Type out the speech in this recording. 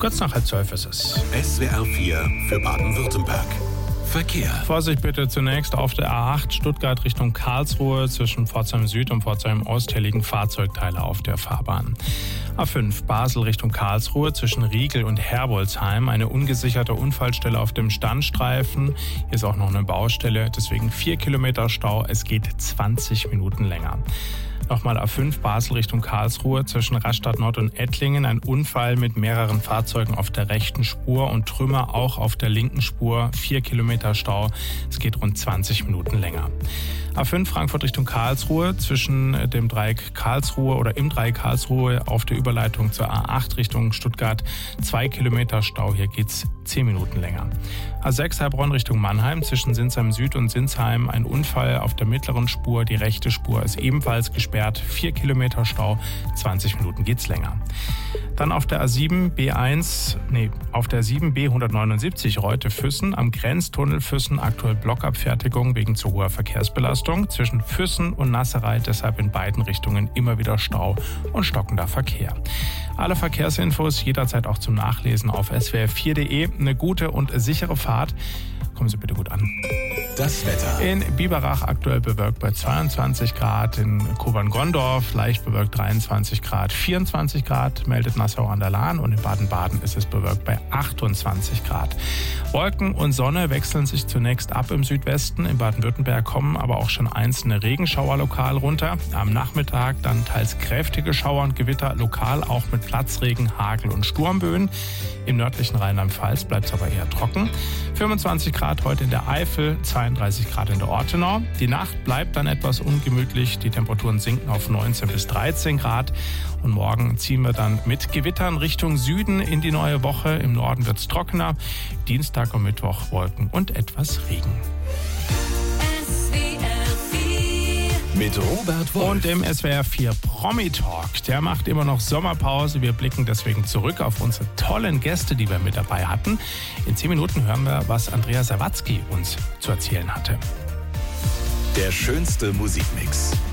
Kurz nach 11:30 ist es. SWR 4 für Baden-Württemberg. Verkehr. Vorsicht bitte zunächst auf der A8 Stuttgart Richtung Karlsruhe. Zwischen Pforzheim Süd und Pforzheim Ost hier liegen Fahrzeugteile auf der Fahrbahn. A5 Basel Richtung Karlsruhe zwischen Riegel und Herbolzheim. Eine ungesicherte Unfallstelle auf dem Standstreifen. Hier ist auch noch eine Baustelle, deswegen 4 Kilometer Stau. Es geht 20 Minuten länger. Nochmal A5 Basel Richtung Karlsruhe zwischen Rastatt Nord und Ettlingen. Ein Unfall mit mehreren Fahrzeugen auf der rechten Spur und Trümmer auch auf der linken Spur. 4 Kilometer Stau. Es geht rund 20 Minuten länger. A5 Frankfurt Richtung Karlsruhe zwischen dem Dreieck Karlsruhe oder im Dreieck Karlsruhe auf der Überleitung zur A8 Richtung Stuttgart. 2 Kilometer Stau. Hier geht's 10 Minuten länger. A6 Heilbronn Richtung Mannheim zwischen Sinsheim Süd und Sinsheim. Ein Unfall auf der mittleren Spur. Die rechte Spur ist ebenfalls gesperrt. 4 Kilometer Stau. 20 Minuten geht's länger. Dann auf der A7 B179 Reute-Füssen am Grenztunnel Füssen aktuell Blockabfertigung wegen zu hoher Verkehrsbelastung. Zwischen Füssen und Nasserei deshalb in beiden Richtungen immer wieder Stau und stockender Verkehr. Alle Verkehrsinfos jederzeit auch zum Nachlesen auf swr4.de. Eine gute und sichere Fahrt. Kommen Sie bitte gut an. Das Wetter. In Biberach aktuell bewölkt bei 22 Grad, in Kobern-Gondorf leicht bewölkt 23 Grad, 24 Grad meldet Nassau an der Lahn und in Baden-Baden ist es bewölkt bei 28 Grad. Wolken und Sonne wechseln sich zunächst ab im Südwesten. In Baden-Württemberg kommen aber auch schon einzelne Regenschauer lokal runter. Am Nachmittag dann teils kräftige Schauer und Gewitter, lokal auch mit Platzregen, Hagel und Sturmböen. Im nördlichen Rheinland-Pfalz bleibt es aber eher trocken. 25 Grad heute in der Eifel, 32 Grad in der Ortenau. Die Nacht bleibt dann etwas ungemütlich. Die Temperaturen sinken auf 19 bis 13 Grad. Und morgen ziehen wir dann mit Gewittern Richtung Süden in die neue Woche. Im Norden wird es trockener. Dienstag und Mittwoch Wolken und etwas Regen. Mit Robert Wolf. Und im SWR 4 Promi-Talk, der macht immer noch Sommerpause. Wir blicken deswegen zurück auf unsere tollen Gäste, die wir mit dabei hatten. In 10 Minuten hören wir, was Andrea Sawatzki uns zu erzählen hatte. Der schönste Musikmix.